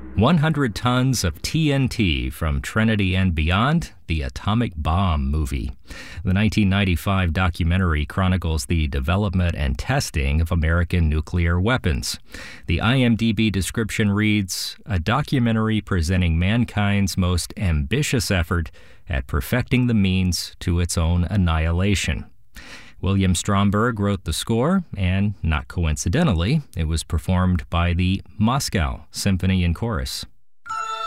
100 Tons of TNT from Trinity and Beyond, the Atomic Bomb movie. The 1995 documentary chronicles the development and testing of American nuclear weapons. The IMDb description reads, "A documentary presenting mankind's most ambitious effort at perfecting the means to its own annihilation." William Stromberg wrote the score, and not coincidentally, it was performed by the Moscow Symphony and Chorus.